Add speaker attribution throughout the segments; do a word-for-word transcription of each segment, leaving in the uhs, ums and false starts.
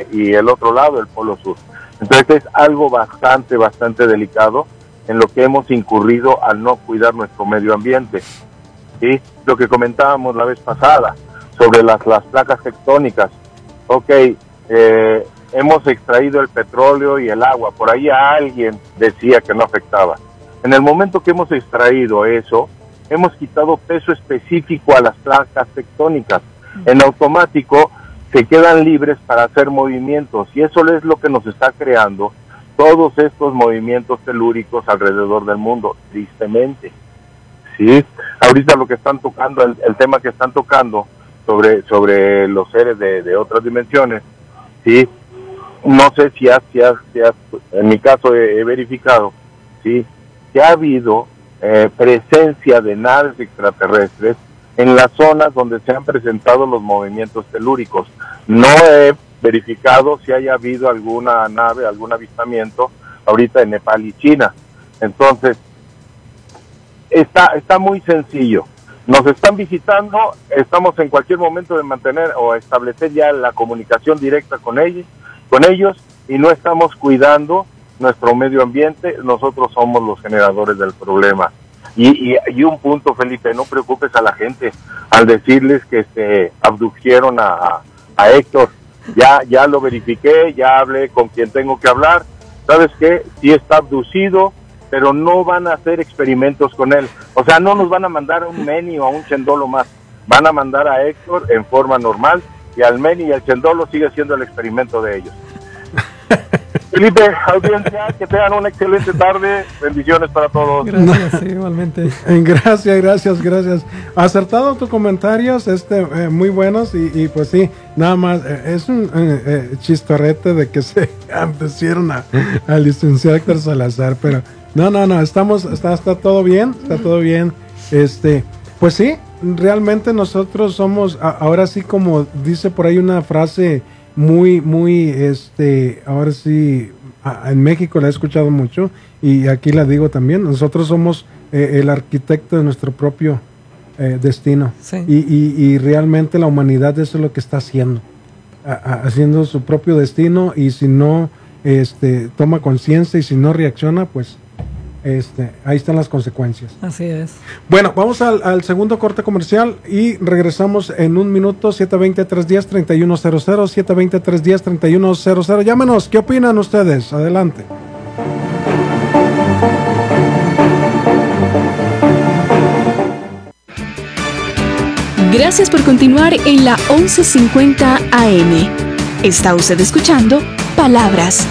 Speaker 1: norte y el otro lado, el polo sur. Entonces es algo bastante, bastante delicado en lo que hemos incurrido al no cuidar nuestro medio ambiente. ¿Sí? Lo que comentábamos la vez pasada sobre las, las placas tectónicas. Ok, eh, hemos extraído el petróleo y el agua, por ahí alguien decía que no afectaba. En el momento que hemos extraído eso, hemos quitado peso específico a las placas tectónicas. En automático se quedan libres para hacer movimientos, y eso es lo que nos está creando todos estos movimientos telúricos alrededor del mundo, tristemente. Sí, ahorita lo que están tocando, el, el tema que están tocando sobre sobre los seres de, de otras dimensiones, sí, no sé si has, si has, si has en mi caso he, he verificado, sí, que ha habido eh, presencia de naves extraterrestres en las zonas donde se han presentado los movimientos telúricos. No he verificado si haya habido alguna nave, algún avistamiento ahorita en Nepal y China. Entonces, está, está muy sencillo. Nos están visitando, estamos en cualquier momento de mantener o establecer ya la comunicación directa con ellos, con ellos, y no estamos cuidando nuestro medio ambiente. Nosotros somos los generadores del problema. Y, y, y un punto, Felipe, no preocupes a la gente al decirles que se abdujeron a, a, a Héctor. Ya, ya lo verifiqué, ya hablé con quien tengo que hablar. ¿Sabes qué? Sí está abducido, pero no van a hacer experimentos con él. O sea, no nos van a mandar a un Meni o a un Chendolo más. Van a mandar a Héctor en forma normal, y al Meni y al Chendolo sigue siendo el experimento de ellos. Felipe, audiencia, que tengan una excelente tarde. Bendiciones para todos.
Speaker 2: Gracias, sí, igualmente. Gracias, gracias, gracias. Acertado tus comentarios, este, eh, muy buenos, y, y pues sí, nada más, eh, es un eh, eh, chistorrete de que se abducieron a, al licenciado Héctor Salazar, pero no, no, no, estamos, está, está todo bien, está todo bien. Este, pues sí, realmente nosotros somos, a, ahora sí, como dice por ahí una frase muy, muy, este, ahora sí, a, en México la he escuchado mucho, y aquí la digo también, nosotros somos eh, el arquitecto de nuestro propio eh, destino,
Speaker 3: sí.
Speaker 2: y, y, y realmente la humanidad eso es lo que está haciendo, a, a, haciendo su propio destino, y si no este, toma conciencia y si no reacciona, pues Este, ahí están las consecuencias.
Speaker 3: Así es.
Speaker 2: Bueno, vamos al, al segundo corte comercial y regresamos en un minuto. Siete veinte, tres diez, treinta y uno cero cero, siete veinte, tres diez, treinta y uno cero cero. Llámenos, ¿qué opinan ustedes? Adelante.
Speaker 4: Gracias por continuar en la once cincuenta A M. Está usted escuchando Palabras.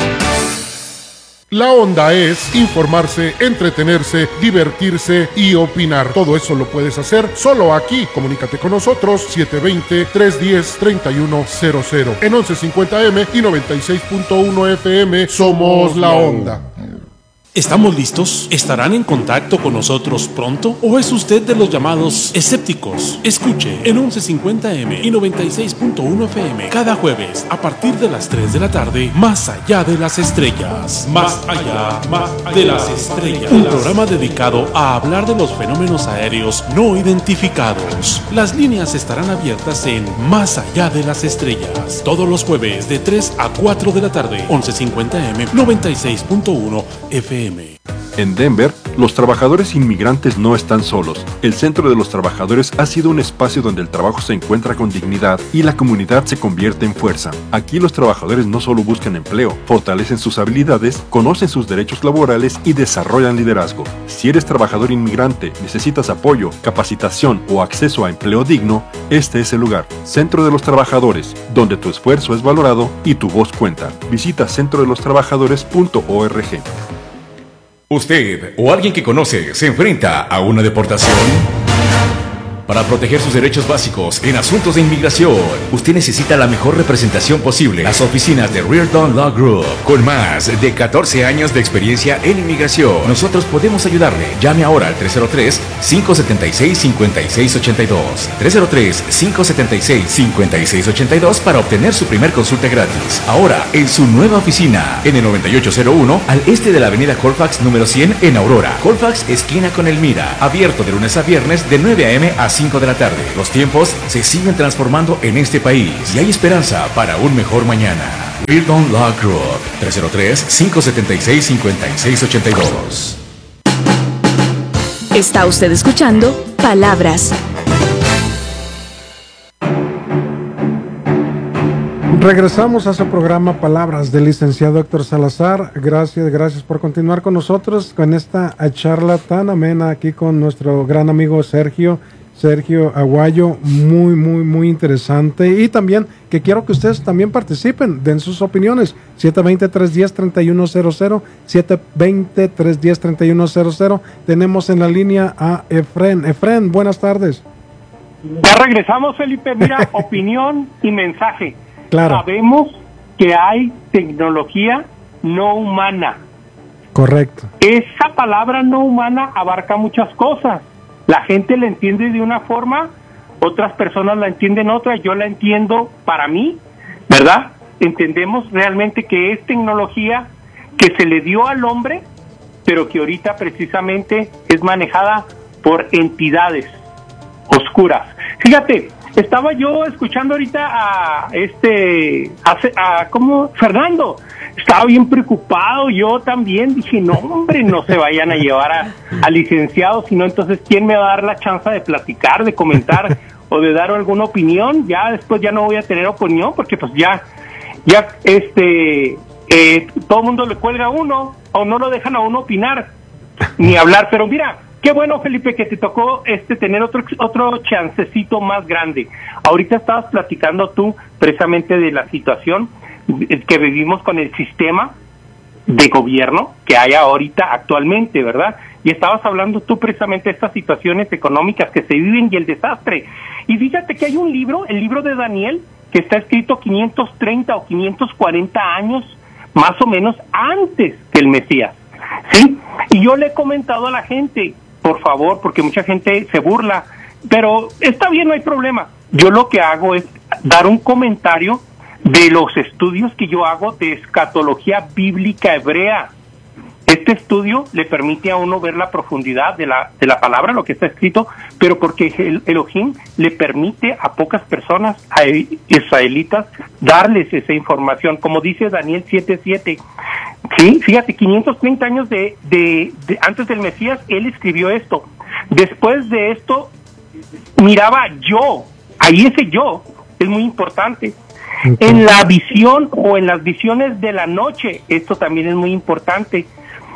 Speaker 5: La onda es informarse, entretenerse, divertirse y opinar. Todo eso lo puedes hacer solo aquí. Comunícate con nosotros, siete veinte, tres diez, treinta y uno cero cero. En once cincuenta A M y noventa y seis punto uno F M, somos la onda.
Speaker 6: ¿Estamos listos? ¿Estarán en contacto con nosotros pronto? ¿O es usted de los llamados escépticos? Escuche en once cincuenta A M y noventa y seis punto uno F M cada jueves a partir de las tres de la tarde, Más allá de las estrellas. Más allá, más de las estrellas. Un programa dedicado a hablar de los fenómenos aéreos no identificados. Las líneas estarán abiertas en Más allá de las estrellas. Todos los jueves de tres a cuatro de la tarde, once cincuenta A M, noventa y seis punto uno F M.
Speaker 7: En Denver, los trabajadores inmigrantes no están solos. El Centro de los Trabajadores ha sido un espacio donde el trabajo se encuentra con dignidad y la comunidad se convierte en fuerza. Aquí los trabajadores no solo buscan empleo, fortalecen sus habilidades, conocen sus derechos laborales y desarrollan liderazgo. Si eres trabajador inmigrante, necesitas apoyo, capacitación o acceso a empleo digno, este es el lugar. Centro de los Trabajadores, donde tu esfuerzo es valorado y tu voz cuenta. Visita centro de los trabajadores punto org.
Speaker 8: ¿Usted o alguien que conoce se enfrenta a una deportación? Para proteger sus derechos básicos en asuntos de inmigración, usted necesita la mejor representación posible. Las oficinas de Reardon Law Group, con más de catorce años de experiencia en inmigración. Nosotros podemos ayudarle. Llame ahora al tres cero tres, cinco siete seis, cinco seis ocho dos. tres cero tres, cinco siete seis, cinco seis ocho dos para obtener su primer consulta gratis. Ahora, en su nueva oficina, en el noventa y ocho cero uno, al este de la avenida Colfax número cien en Aurora. Colfax, esquina con Elmira. Abierto de lunes a viernes de nueve a m a cinco de la tarde. Los tiempos se siguen transformando en este país y hay esperanza para un mejor mañana. Reardon Law Group, tres cero tres, cinco siete seis, cinco seis ocho dos.
Speaker 4: Está usted escuchando Palabras.
Speaker 2: Regresamos a su programa Palabras del licenciado Héctor Salazar. Gracias, gracias por continuar con nosotros con esta charla tan amena aquí con nuestro gran amigo Sergio, Sergio Aguayo, muy, muy, muy interesante. Y también que quiero que ustedes también participen, den sus opiniones. siete dos cero, tres uno cero, tres uno cero cero, siete dos cero, tres uno cero, tres uno cero cero. Tenemos en la línea a Efren. Efren, buenas tardes.
Speaker 3: Ya regresamos, Felipe. Mira, opinión y mensaje.
Speaker 2: Claro.
Speaker 3: Sabemos que hay tecnología no humana.
Speaker 2: Correcto.
Speaker 3: Esa palabra no humana abarca muchas cosas. La gente la entiende de una forma, otras personas la entienden otra, yo la entiendo para mí, ¿verdad? Entendemos realmente que es tecnología que se le dio al hombre, pero que ahorita precisamente es manejada por entidades oscuras. Fíjate, estaba yo escuchando ahorita a este, a, a ¿cómo? Fernando. Estaba bien preocupado, yo también dije, no hombre, no se vayan a llevar a, a licenciados, sino entonces ¿quién me va a dar la chance de platicar, de comentar o de dar alguna opinión? Ya después ya no voy a tener opinión porque pues ya, ya este, eh, todo el mundo le cuelga a uno o no lo dejan a uno opinar ni hablar, pero mira, qué bueno, Felipe, que te tocó este tener otro otro chancecito más grande. Ahorita estabas platicando tú precisamente de la situación que vivimos con el sistema de gobierno que hay ahorita actualmente, ¿verdad? Y estabas hablando tú precisamente de estas situaciones económicas que se viven y el desastre. Y fíjate que hay un libro, el libro de Daniel, que está escrito quinientos treinta o quinientos cuarenta años, más o menos, antes que el Mesías, ¿sí? Y yo le he comentado a la gente, por favor, porque mucha gente se burla, pero está bien, no hay problema. Yo lo que hago es dar un comentario de los estudios que yo hago de escatología bíblica hebrea. Este estudio le permite a uno ver la profundidad de la de la palabra, lo que está escrito, pero porque el Elohim le permite a pocas personas, a israelitas, darles esa información, como dice Daniel siete siete. Sí, fíjate, quinientos treinta años de, de, de antes del Mesías, él escribió esto. Después de esto, miraba yo, ahí ese yo es muy importante. En la visión o en las visiones de la noche, esto también es muy importante.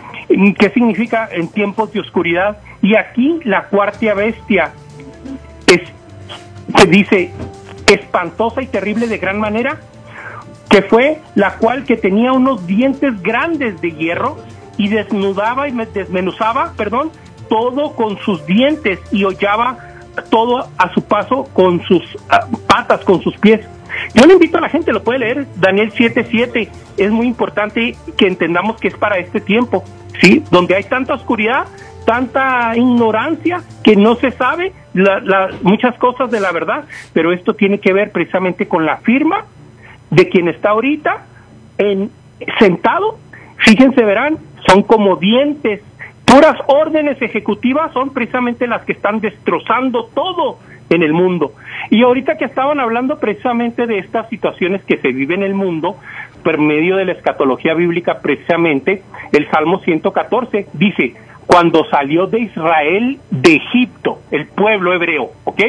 Speaker 3: ¿Qué significa en tiempos de oscuridad? Y aquí la cuarta bestia es, se dice, espantosa y terrible de gran manera, que fue la cual que tenía unos dientes grandes de hierro y desnudaba y desmenuzaba, perdón, todo con sus dientes y hollaba todo a su paso con sus uh, patas, con sus pies. Yo le invito a la gente, lo puede leer, Daniel siete siete, es muy importante que entendamos que es para este tiempo, ¿sí? Donde hay tanta oscuridad, tanta ignorancia, que no se sabe la, la, muchas cosas de la verdad, pero esto tiene que ver precisamente con la firma de quien está ahorita en, sentado. Fíjense, verán, son como dientes, puras órdenes ejecutivas son precisamente las que están destrozando todo en el mundo. Y ahorita que estaban hablando precisamente de estas situaciones que se viven en el mundo, por medio de la escatología bíblica, precisamente, el Salmo ciento catorce dice, cuando salió de Israel de Egipto, el pueblo hebreo, ¿ok?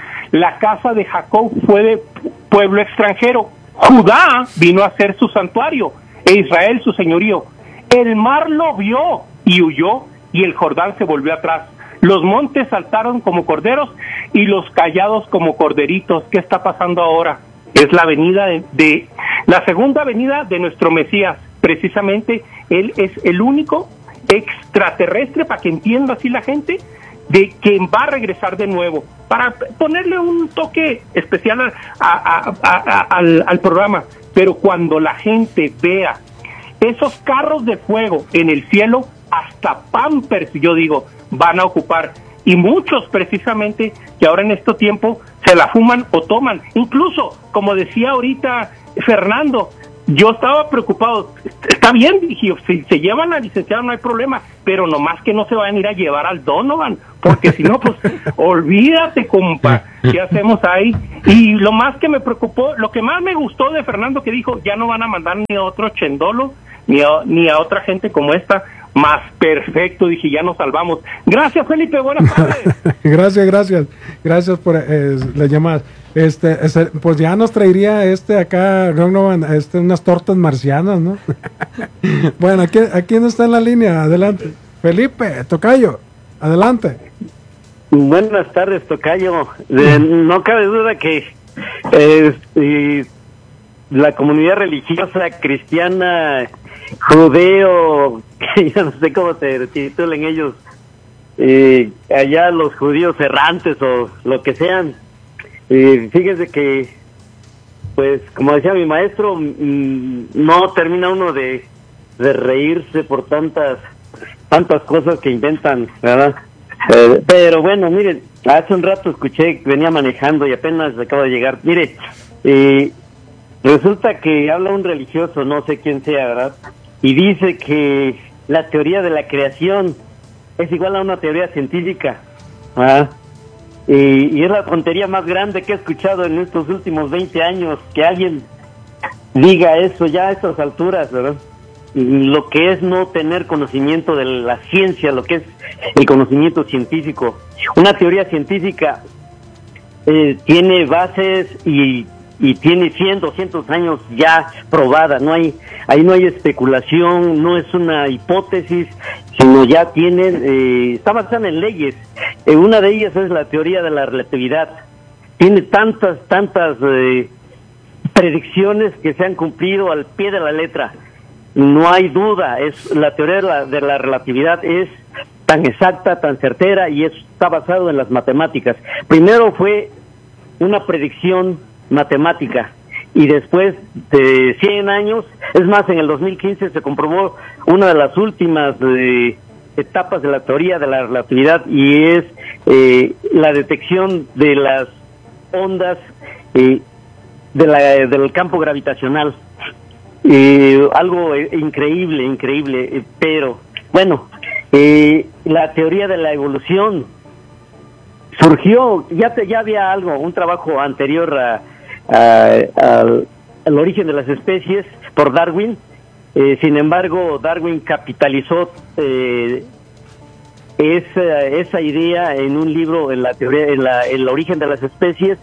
Speaker 3: La casa de Jacob fue de pueblo extranjero, Judá vino a ser su santuario, e Israel su señorío. El mar lo vio y huyó, y el Jordán se volvió atrás. Los montes saltaron como corderos y los callados como corderitos. ¿Qué está pasando ahora? Es la venida de, de la segunda venida de nuestro Mesías. Precisamente él es el único extraterrestre, para que entienda así la gente, de quien va a regresar de nuevo, para ponerle un toque especial a, a, a, a, al, al programa. Pero cuando la gente vea esos carros de fuego en el cielo, hasta Pampers, yo digo, van a ocupar, y muchos precisamente que ahora en este tiempo se la fuman o toman, incluso, como decía ahorita Fernando, yo estaba preocupado. Está bien, dije, si se llevan al licenciado no hay problema, pero nomás que no se vayan a ir a llevar al Donovan, porque si no, pues olvídate, compa, ¿qué hacemos ahí? Y lo más que me preocupó, lo que más me gustó de Fernando que dijo, ya no van a mandar ni a otro Chendolo, ni a, ni a otra gente como esta, más perfecto, dije, ya nos salvamos. Gracias, Felipe, buenas tardes.
Speaker 2: gracias, gracias, gracias por eh, la llamada. Este, este, pues ya nos traería este acá, este, unas tortas marcianas, ¿no? Bueno, ¿a quién, ¿a quién está en la línea? Adelante. Felipe, tocayo, adelante.
Speaker 9: Buenas tardes, tocayo. Eh, no cabe duda que eh, eh, la comunidad religiosa cristiana, judeo, yo no sé cómo se titulen ellos, eh, allá los judíos errantes o lo que sean, eh, fíjense que, pues, como decía mi maestro, mmm, no termina uno de, de reírse por tantas tantas cosas que inventan, ¿verdad? Eh, pero bueno, miren, hace un rato escuché, venía manejando y apenas acabo de llegar. Mire, eh, resulta que habla un religioso, no sé quién sea, ¿verdad? Y dice que la teoría de la creación es igual a una teoría científica, ¿verdad? Y, y es la tontería más grande que he escuchado en estos últimos veinte años, que alguien diga eso ya a estas alturas, ¿verdad? Lo que es no tener conocimiento de la ciencia, lo que es el conocimiento científico. Una teoría científica eh, tiene bases y, y tiene cien, doscientos años ya probada. No hay, ahí no hay especulación, no es una hipótesis, sino ya tienen, eh, está basada en leyes. Eh, una de ellas es la teoría de la relatividad. Tiene tantas, tantas eh, predicciones que se han cumplido al pie de la letra. No hay duda, es la teoría de la, de la relatividad es tan exacta, tan certera y es, está basado en las matemáticas. Primero fue una predicción matemática y después de cien años, es más, en el dos mil quince se comprobó una de las últimas eh, etapas de la teoría de la relatividad y es eh, la detección de las ondas eh, de la, del campo gravitacional. Eh, algo eh, increíble, increíble, eh, pero bueno, eh, la teoría de la evolución surgió, ya te, ya había algo, un trabajo anterior a, a, a, al origen de las especies por Darwin, eh, sin embargo Darwin capitalizó eh, esa, esa idea en un libro, en la teoría, en la, el origen de las especies,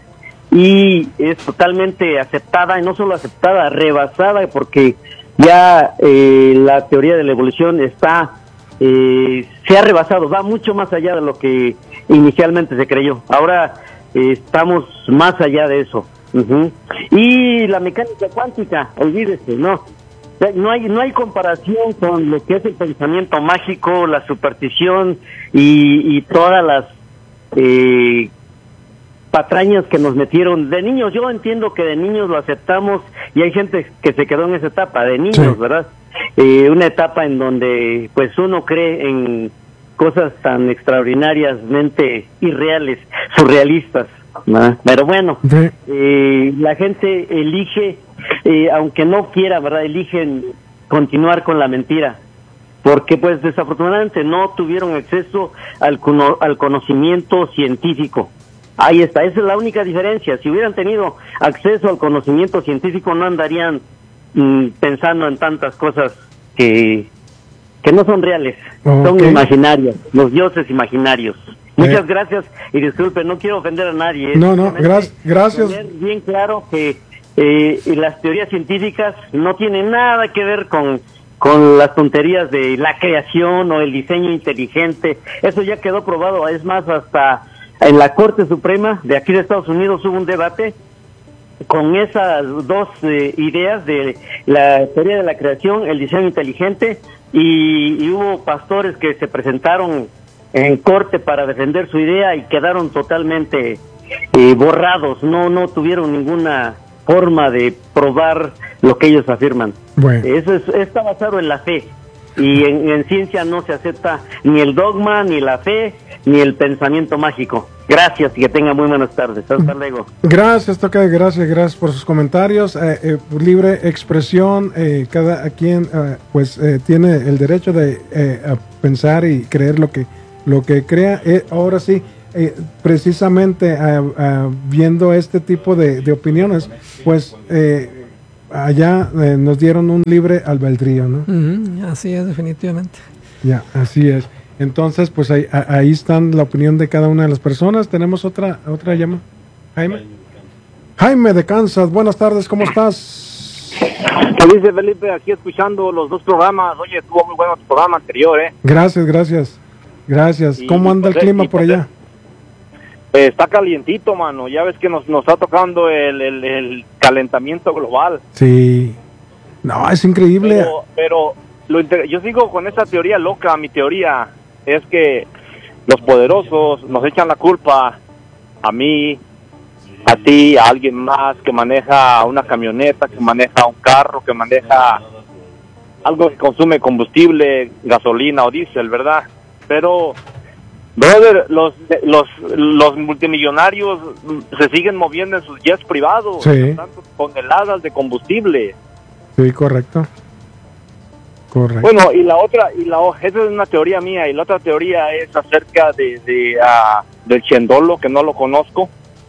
Speaker 9: y es totalmente aceptada, y no solo aceptada, rebasada, porque ya eh, la teoría de la evolución está, eh, se ha rebasado, va mucho más allá de lo que inicialmente se creyó. Ahora eh, estamos más allá de eso. Uh-huh. Y la mecánica cuántica, olvídese, no, no hay, no hay comparación con lo que es el pensamiento mágico, la superstición y, y todas las eh, patrañas que nos metieron de niños. Yo entiendo que de niños lo aceptamos y hay gente que se quedó en esa etapa de niños, sí, ¿verdad? Eh, una etapa en donde pues uno cree en cosas tan extraordinariamente irreales, surrealistas, ¿no? Pero bueno, sí, eh, la gente elige, eh, aunque no quiera, ¿verdad? Eligen continuar con la mentira, porque pues desafortunadamente no tuvieron acceso al, cono- al conocimiento científico. Ahí está, esa es la única diferencia. Si hubieran tenido acceso al conocimiento científico no andarían mm, pensando en tantas cosas que, que no son reales, okay, son imaginarias, los dioses imaginarios. Muchas eh. gracias y disculpen, no quiero ofender a nadie. ¿eh?
Speaker 2: No, no, gra- gracias.
Speaker 9: Tener bien claro que eh, las teorías científicas no tienen nada que ver con, con las tonterías de la creación o el diseño inteligente. Eso ya quedó probado, es más, hasta en la Corte Suprema de aquí de Estados Unidos hubo un debate con esas dos eh, ideas de la teoría de la creación, el diseño inteligente, y, y hubo pastores que se presentaron en corte para defender su idea y quedaron totalmente eh, borrados, no no tuvieron ninguna forma de probar lo que ellos afirman. Bueno. Eso es, está basado en la fe. Y en, en ciencia no se acepta ni el dogma ni la fe, ni el pensamiento mágico. Gracias y que tengan muy buenas tardes. Hasta luego.
Speaker 2: Gracias, Tocayo, gracias, gracias por sus comentarios. Eh, eh, libre expresión, eh, cada quien eh, pues eh, tiene el derecho de eh, a pensar y creer lo que, lo que crea. Eh, ahora sí, eh, precisamente eh, eh, viendo este tipo de, de opiniones, pues eh, allá eh, nos dieron un libre albedrío, ¿no?
Speaker 10: Uh-huh, así es, definitivamente.
Speaker 2: Ya, así es. Entonces, pues ahí, ahí están la opinión de cada una de las personas. Tenemos otra otra llamada. Jaime. Jaime de Kansas. Buenas tardes, ¿cómo estás?
Speaker 11: ¿Qué dice Felipe? Aquí escuchando los dos programas. Oye, estuvo muy bueno tu programa anterior, ¿eh?
Speaker 2: Gracias, gracias. Gracias.
Speaker 11: Y,
Speaker 2: ¿Cómo anda
Speaker 11: pues,
Speaker 2: el clima
Speaker 11: y,
Speaker 2: por
Speaker 11: pues,
Speaker 2: allá?
Speaker 11: Eh, está calientito, mano. Ya ves que nos, nos está tocando el, el, el calentamiento global.
Speaker 2: Sí. No, es increíble.
Speaker 11: Pero, pero lo inter- yo sigo con esa teoría loca. Mi teoría es que los poderosos nos echan la culpa a mí, a ti, a alguien más que maneja una camioneta, que maneja un carro, que maneja algo que consume combustible, gasolina o diésel, ¿verdad? Pero, brother, los los los multimillonarios se siguen moviendo en sus jets privados,
Speaker 2: sí,
Speaker 11: tanto toneladas de combustible.
Speaker 2: Sí, correcto. Correcto.
Speaker 11: Bueno, y la otra, y la esa es una teoría mía, y la otra teoría es acerca de, de uh, del Chendolo, que no lo conozco,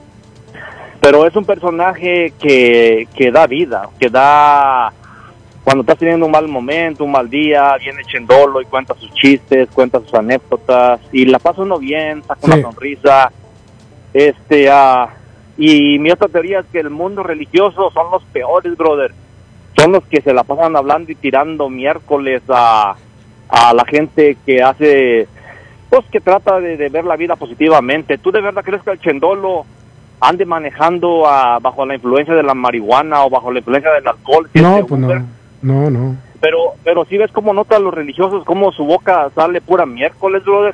Speaker 11: pero es un personaje que, que da vida, que da, cuando estás teniendo un mal momento, un mal día, viene Chendolo y cuenta sus chistes, cuenta sus anécdotas, y la pasa uno bien, saca sí. una sonrisa, este, uh, y mi otra teoría es que el mundo religioso son los peores, brother. Son los que se la pasan hablando y tirando miércoles a, a la gente que hace, pues que trata de, de ver la vida positivamente. ¿Tú de verdad crees que el Chendolo ande manejando a, bajo la influencia de la marihuana o bajo la influencia del alcohol?
Speaker 2: No, pues no, no, no.
Speaker 11: Pero, pero si ves cómo notan los religiosos, cómo su boca sale pura miércoles, brother.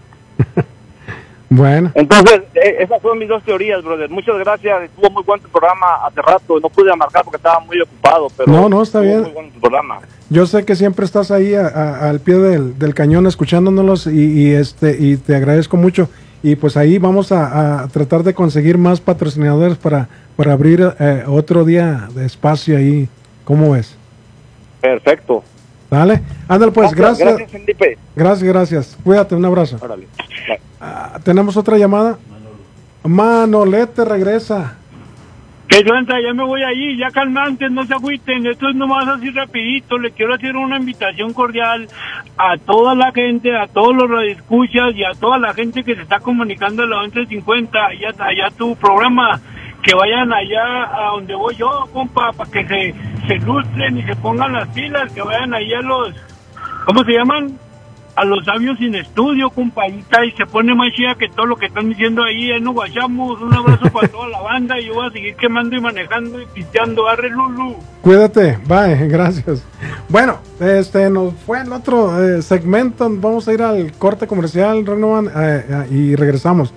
Speaker 2: Bueno.
Speaker 11: Entonces, eh, esas son mis dos teorías, brother. Muchas gracias. Estuvo muy bueno tu programa hace rato. No pude marcar porque estaba muy ocupado, pero
Speaker 2: no, no, está bien.
Speaker 11: Muy bueno tu programa.
Speaker 2: Yo sé que siempre estás ahí a, a, al pie del, del cañón escuchándonos y, y este y te agradezco mucho. Y pues ahí vamos a, a tratar de conseguir más patrocinadores para, para abrir eh, otro día de espacio ahí. ¿Cómo ves?
Speaker 11: Perfecto.
Speaker 2: Dale, ándale pues, gracias.
Speaker 11: Gracias, Felipe.
Speaker 2: Gracias, gracias. Cuídate, un abrazo.
Speaker 11: Órale.
Speaker 2: Ah, ¿tenemos otra llamada? Manolete regresa.
Speaker 12: Que yo ya me voy allí, ya calmantes, no se agüiten, esto es nomás así rapidito. Le quiero hacer una invitación cordial a toda la gente, a todos los radioescuchas y a toda la gente que se está comunicando a la once cincuenta, allá, allá tu programa, que vayan allá a donde voy yo, compa, para que se, se ilustren y se pongan las pilas, que vayan allá a los, ¿cómo se llaman? A los sabios sin estudio, compañita, y se pone más chida que todo lo que están diciendo ahí. Ahí nos guachamos. Un abrazo para toda la banda y yo voy a seguir quemando y manejando y pisteando. Arre, Lulu.
Speaker 2: Cuídate, bye, gracias. Bueno, este nos fue el otro eh, segmento. Vamos a ir al corte comercial, Renovan, eh, eh, y regresamos.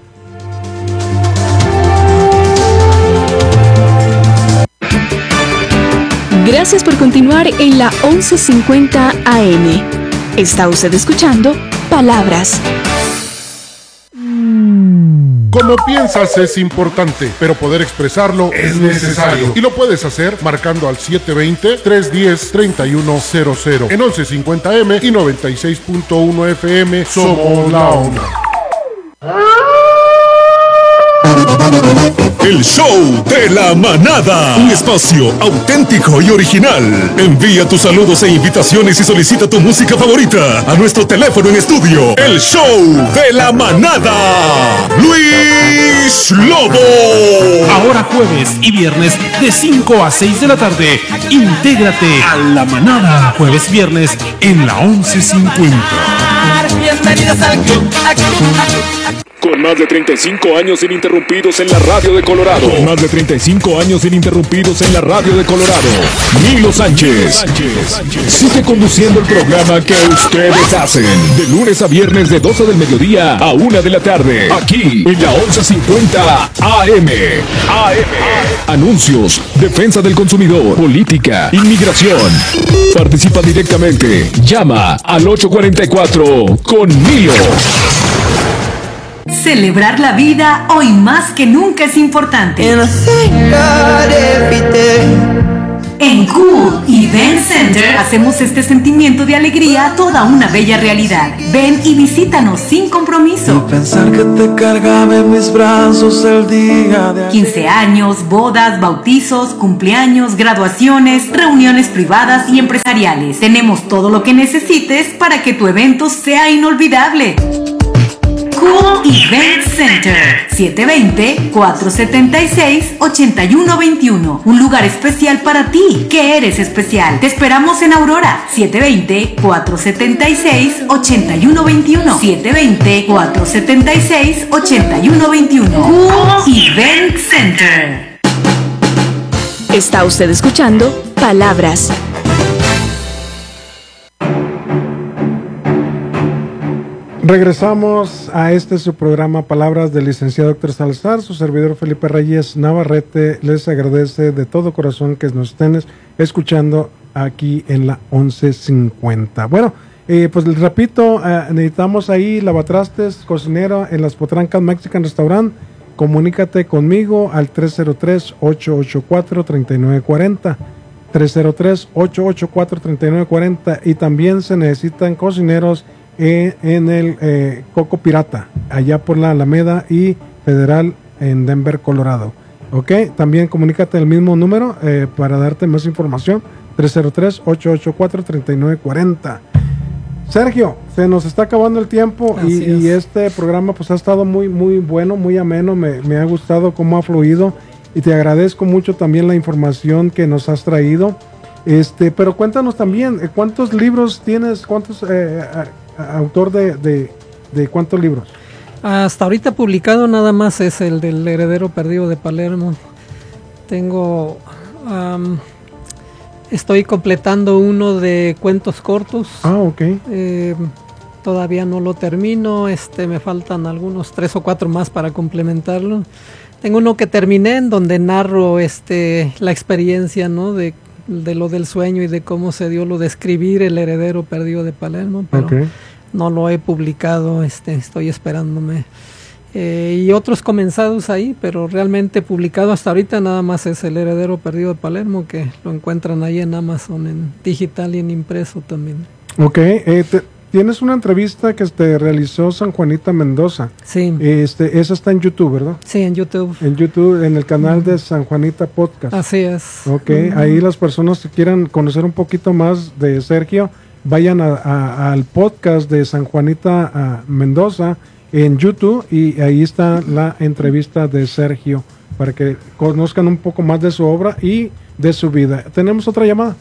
Speaker 4: Gracias por continuar en la once cincuenta A M. Está usted escuchando Palabras.
Speaker 5: Como piensas es importante, pero poder expresarlo es necesario. Y lo puedes hacer marcando al siete dos cero, tres uno cero, tres uno cero cero. En once cincuenta A M y noventa y seis punto uno F M somos la onda.
Speaker 13: El show de la manada. Un espacio auténtico y original. Envía tus saludos e invitaciones y solicita tu música favorita a nuestro teléfono en estudio. El show de la manada. Luis Lobo.
Speaker 6: Ahora jueves y viernes de cinco a seis de la tarde. Intégrate a la manada. Jueves, viernes en la once cincuenta.
Speaker 14: Bienvenidos al club.
Speaker 13: Con más de treinta y cinco años ininterrumpidos en la radio de Colorado. Con más de treinta y cinco años ininterrumpidos en la radio de Colorado. Milo Sánchez. Sánchez. Sigue conduciendo el programa que ustedes hacen. De lunes a viernes de doce del mediodía a una de la tarde. Aquí en la once cincuenta A M. A M. Anuncios, defensa del consumidor, política, inmigración. Participa directamente. Llama al ocho cuatro cuatro con Milo.
Speaker 14: Celebrar la vida hoy más que nunca es importante. En Cool Event Center hacemos este sentimiento de alegría toda una bella realidad. Ven y visítanos sin compromiso.
Speaker 15: Y pensar que te cargaba en mis brazos el día de
Speaker 14: quince años, bodas, bautizos, cumpleaños, graduaciones, reuniones privadas y empresariales. Tenemos todo lo que necesites para que tu evento sea inolvidable. Cool Event Center, siete dos cero, cuatro siete seis, ocho uno dos uno. Un lugar especial para ti, que eres especial. Te esperamos en Aurora, siete dos cero, cuatro siete seis, ocho uno dos uno. siete dos cero, cuatro siete seis, ocho uno dos uno. Cool Event Center.
Speaker 4: Está usted escuchando Palabras.
Speaker 2: Regresamos a este su programa Palabras del licenciado Héctor Salazar. Su servidor Felipe Reyes Navarrete les agradece de todo corazón que nos estén escuchando aquí en la once cincuenta. Bueno, eh, pues les repito, eh, necesitamos ahí lavatrastes, cocinero en las Potrancas Mexican Restaurant. Comunícate conmigo al tres cero tres, ocho ocho cuatro, tres nueve cuatro cero. tres cero tres, ocho ocho cuatro, tres nueve cuatro cero. Y también se necesitan cocineros En, en el eh, Coco Pirata, allá por la Alameda y Federal en Denver, Colorado. Ok, también comunícate el mismo número eh, para darte más información, tres cero tres, ocho ocho cuatro, tres nueve cuatro cero. Sergio, se nos está acabando el tiempo y, y este programa pues ha estado muy muy bueno, muy ameno, me, me ha gustado cómo ha fluido y te agradezco mucho también la información que nos has traído. Este, pero cuéntanos también, ¿cuántos libros tienes? ¿Cuántos eh, autor de, de, de cuántos libros?
Speaker 10: Hasta ahorita publicado nada más es el del Heredero Perdido de Palermo. Tengo, um, estoy completando uno de cuentos cortos.
Speaker 2: Ah, ok.
Speaker 10: Eh, todavía no lo termino, este, me faltan algunos tres o cuatro más para complementarlo. Tengo uno que terminé en donde narro este, la experiencia, ¿no? de de lo del sueño y de cómo se dio lo de escribir El Heredero Perdido de Palermo, pero okay. no lo he publicado, este, estoy esperándome. Eh, y otros comenzados ahí, pero realmente publicado hasta ahorita nada más es El Heredero Perdido de Palermo, que lo encuentran ahí en Amazon, en digital y en impreso también.
Speaker 2: Ok, eh, te, tienes una entrevista que te realizó San Juanita Mendoza.
Speaker 10: Sí.
Speaker 2: Este, esa está en YouTube, ¿verdad?
Speaker 10: Sí, en YouTube.
Speaker 2: En YouTube, en el canal uh-huh. de San Juanita Podcast.
Speaker 10: Así es.
Speaker 2: Ok, uh-huh. ahí las personas que quieran conocer un poquito más de Sergio, vayan a, a, al podcast de San Juanita a Mendoza en YouTube y ahí está la entrevista de Sergio para que conozcan un poco más de su obra y de su vida. ¿Tenemos otra llamada?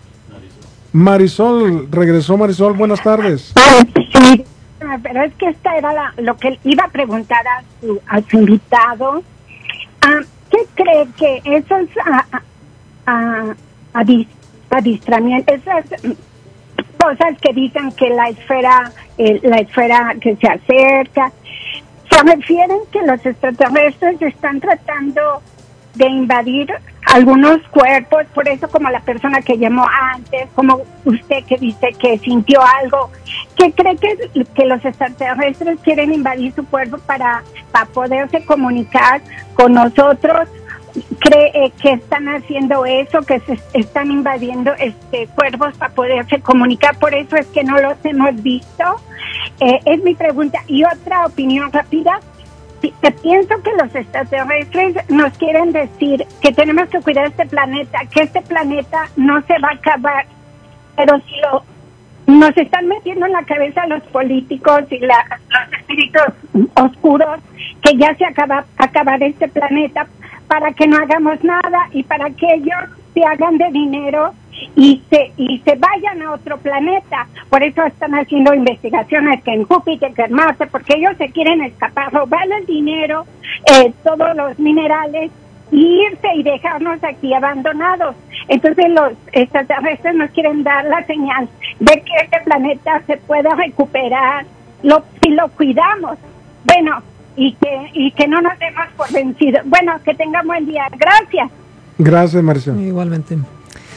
Speaker 2: Marisol, regresó Marisol, buenas tardes.
Speaker 16: Sí, pero es que esta era la, lo que iba a preguntar a su, a su invitado. Uh, ¿Qué cree que esos uh, uh, adis, adistramientos, esas cosas que dicen que la esfera, eh, la esfera que se acerca, se refieren que los extraterrestres están tratando de invadir algunos cuerpos, por eso como la persona que llamó antes, como usted que dice que sintió algo, que cree que, que los extraterrestres quieren invadir su cuerpo para, para poderse comunicar con nosotros, cree eh, que están haciendo eso, que se están invadiendo este cuerpos para poderse comunicar, por eso es que no los hemos visto, eh, es mi pregunta. Y otra opinión rápida, pienso que los extraterrestres nos quieren decir que tenemos que cuidar este planeta, que este planeta no se va a acabar, pero si lo nos están metiendo en la cabeza los políticos y la, los espíritus oscuros que ya se acaba acabar este planeta para que no hagamos nada y para que ellos se hagan de dinero y se y se vayan a otro planeta. Por eso están haciendo investigaciones que en Júpiter, que en Marte, porque ellos se quieren escapar, robar el dinero, eh, todos los minerales, y irse y dejarnos aquí abandonados. Entonces los extraterrestres nos quieren dar la señal de que este planeta se puede recuperar lo, si lo cuidamos. Bueno, y que y que no nos demos por vencidos. Bueno, que tengamos buen día. Gracias.
Speaker 2: Gracias, Marisol.
Speaker 10: Igualmente.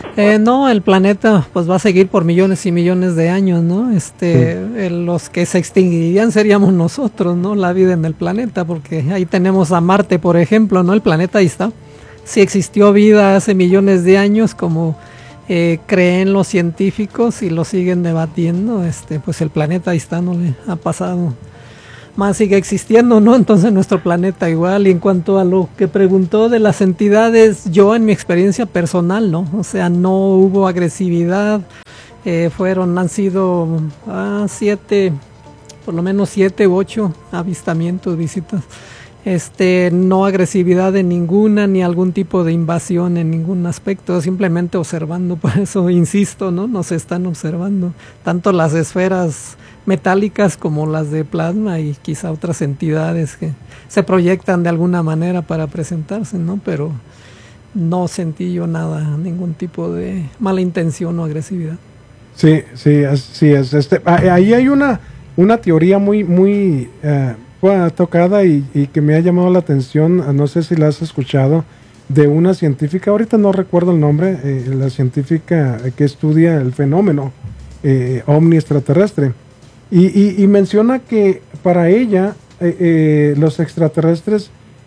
Speaker 10: Eh, no, el planeta pues va a seguir por millones y millones de años, ¿no? Este, sí. eh, los que se extinguirían seríamos nosotros, ¿no? La vida en el planeta, porque ahí tenemos a Marte, por ejemplo, ¿no? El planeta ahí está. Si existió vida hace millones de años, como eh, creen los científicos y lo siguen debatiendo, este, pues el planeta ahí está, no le ha pasado. Más sigue existiendo, ¿no? Entonces nuestro planeta igual. Y en cuanto a lo que preguntó de las entidades, yo en mi experiencia personal, ¿no? O sea, no hubo agresividad, eh, fueron, han sido ah, siete, por lo menos siete u ocho avistamientos, visitas. Este, no agresividad de ninguna, ni algún tipo de invasión en ningún aspecto, simplemente observando, por eso insisto, ¿no? Nos están observando, tanto las esferas metálicas como las de plasma y quizá otras entidades que se proyectan de alguna manera para presentarse, ¿no? Pero no sentí yo nada, ningún tipo de mala intención o agresividad.
Speaker 2: Sí, sí, así es. Este, ahí hay una, una teoría muy, muy uh, bueno, tocada y, y que me ha llamado la atención, no sé si la has escuchado, de una científica, ahorita no recuerdo el nombre, eh, la científica que estudia el fenómeno eh, ovni extraterrestre. Y, y, y menciona que para ella eh, eh, los extraterrestres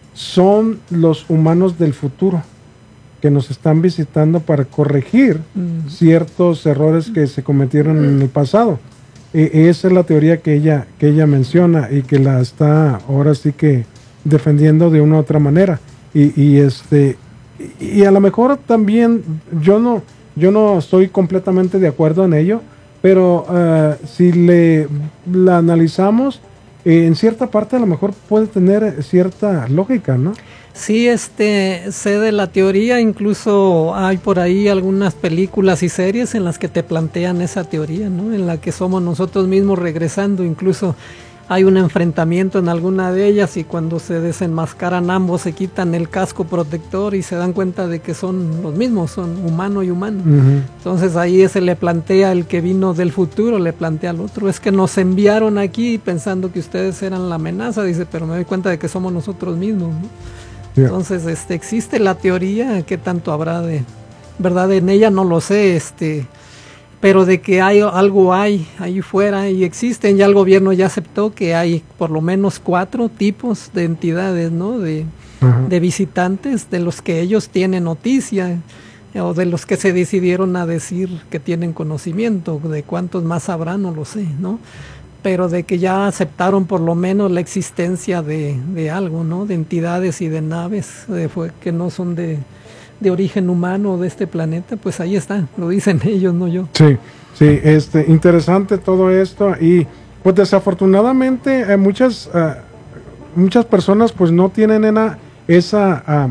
Speaker 2: son los humanos del futuro que nos están visitando para corregir mm. ciertos errores que se cometieron en el pasado. Eh, esa es la teoría que ella que ella menciona y que la está ahora sí que defendiendo de una u otra manera. Y, y este y, y a lo mejor también yo no yo no estoy completamente de acuerdo en ello. Pero uh, si le la analizamos, eh, en cierta parte a lo mejor puede tener cierta lógica, ¿no?
Speaker 10: Sí, este, sé de la teoría, incluso hay por ahí algunas películas y series en las que te plantean esa teoría, ¿no? En la que somos nosotros mismos regresando, incluso hay un enfrentamiento en alguna de ellas y cuando se desenmascaran ambos se quitan el casco protector y se dan cuenta de que son los mismos, son humano y humano. Uh-huh. Entonces ahí se le plantea, el que vino del futuro le plantea al otro, es que nos enviaron aquí pensando que ustedes eran la amenaza, dice, pero me doy cuenta de que somos nosotros mismos, ¿no? Yeah. Entonces este, existe la teoría, ¿qué tanto habrá de verdad en ella? No lo sé, este... pero de que hay algo hay ahí fuera y existen, ya el gobierno ya aceptó que hay por lo menos cuatro tipos de entidades, ¿no? De, uh-huh. de visitantes de los que ellos tienen noticia o de los que se decidieron a decir que tienen conocimiento, de cuántos más habrá no lo sé, ¿no? Pero de que ya aceptaron por lo menos la existencia de, de algo, ¿no? De entidades y de naves de, fue, que no son de de origen humano de este planeta, pues ahí está, lo dicen ellos, no yo.
Speaker 2: Sí, sí, este, interesante todo esto y pues desafortunadamente eh, muchas uh, muchas personas pues no tienen ena, esa uh,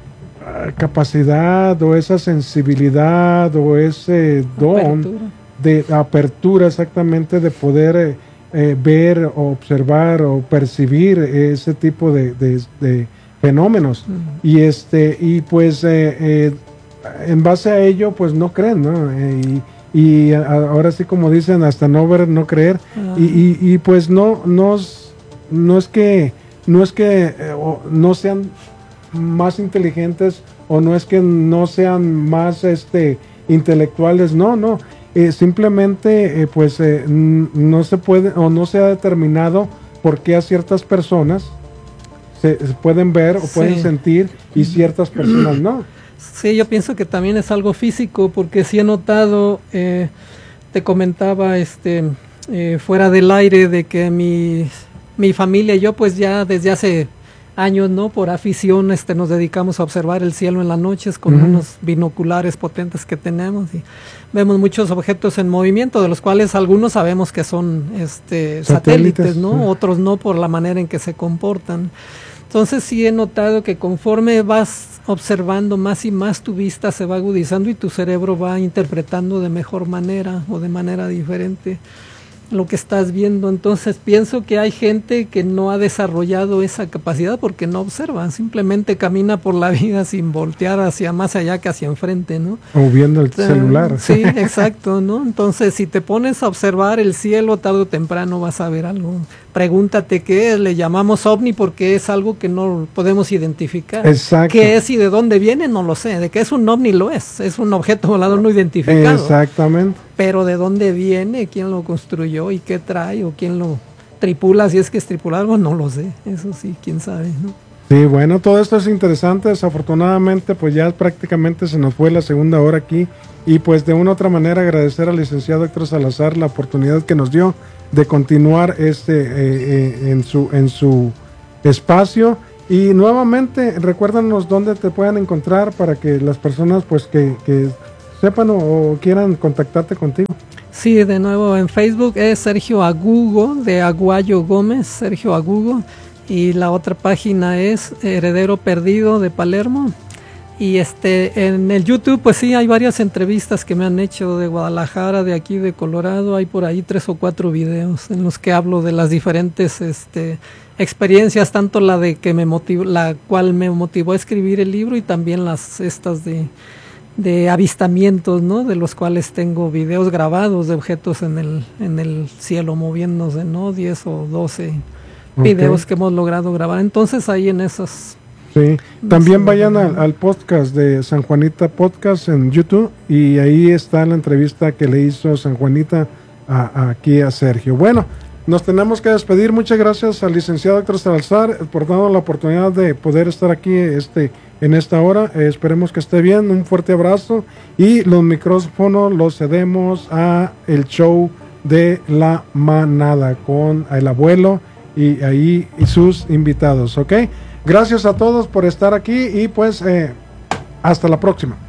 Speaker 2: uh, capacidad o esa sensibilidad o ese don apertura. de apertura exactamente de poder eh, eh, ver o observar o percibir ese tipo de, de, de fenómenos. Uh-huh. y este y pues eh, eh, en base a ello pues no creen, ¿no? Eh, y, y a, ahora sí como dicen, hasta no ver no creer. Uh-huh. y, y, y pues no no, no es que no es que eh, o, no sean más inteligentes o no es que no sean más este intelectuales, no no eh, simplemente eh, pues eh, no se puede o no se ha determinado por qué a ciertas personas Se, se pueden ver o sí. pueden sentir y ciertas personas no.
Speaker 10: Sí, yo pienso que también es algo físico, porque sí he notado, eh, te comentaba este eh, fuera del aire de que mi, mi familia y yo pues ya desde hace años, ¿no? Por afición este nos dedicamos a observar el cielo en las noches con uh-huh. unos binoculares potentes que tenemos y vemos muchos objetos en movimiento, de los cuales algunos sabemos que son este satélites, satélites ¿no? Uh-huh. Otros no, por la manera en que se comportan. Entonces sí he notado que conforme vas observando más y más, tu vista se va agudizando y tu cerebro va interpretando de mejor manera o de manera diferente lo que estás viendo. Entonces pienso que hay gente que no ha desarrollado esa capacidad porque no observa, simplemente camina por la vida sin voltear hacia más allá que hacia enfrente, ¿no?
Speaker 2: O viendo el uh, celular.
Speaker 10: Sí, exacto, ¿no? Entonces si te pones a observar el cielo, tarde o temprano vas a ver algo. pregúntate qué es, le llamamos ovni porque es algo que no podemos identificar.
Speaker 2: Exacto.
Speaker 10: ¿Qué es y de dónde viene? No lo sé. De qué es un ovni lo es, es un objeto volador no identificado.
Speaker 2: Exactamente.
Speaker 10: Pero de dónde viene, quién lo construyó y qué trae o quién lo tripula, si es que es tripulado, no lo sé. Eso sí, quién sabe, ¿no?
Speaker 2: Sí, bueno, todo esto es interesante. Desafortunadamente, pues ya prácticamente se nos fue la segunda hora aquí. Y pues de una u otra manera agradecer al licenciado Héctor Salazar la oportunidad que nos dio de continuar este eh, eh, en su en su espacio. Y nuevamente recuérdanos dónde te puedan encontrar para que las personas pues que, que sepan o, o quieran contactarte contigo.
Speaker 10: Sí, de nuevo en Facebook es Sergio Agugo, de Aguayo Gómez, Sergio Agugo. Y la otra página es Heredero Perdido de Palermo. Y este en el YouTube pues sí hay varias entrevistas que me han hecho de Guadalajara, de aquí de Colorado. Hay por ahí tres o cuatro videos en los que hablo de las diferentes este experiencias, tanto la de que me motivó, la cual me motivó a escribir el libro, y también las estas de de avistamientos, ¿no? De los cuales tengo videos grabados de objetos en el en el cielo moviéndose, ¿no? diez o doce videos okay. que hemos logrado grabar. Entonces ahí en esos.
Speaker 2: Sí, también vayan al, al podcast de San Juanita Podcast en YouTube, y ahí está la entrevista que le hizo San Juanita a, a, aquí a Sergio. Bueno, nos tenemos que despedir. Muchas gracias al licenciado Héctor Salazar por darnos la oportunidad de poder estar aquí este en esta hora. Eh, esperemos que esté bien. Un fuerte abrazo, y los micrófonos los cedemos a el show de La Manada con el abuelo y ahí y sus invitados, ¿ok? Gracias a todos por estar aquí, y pues eh, hasta la próxima.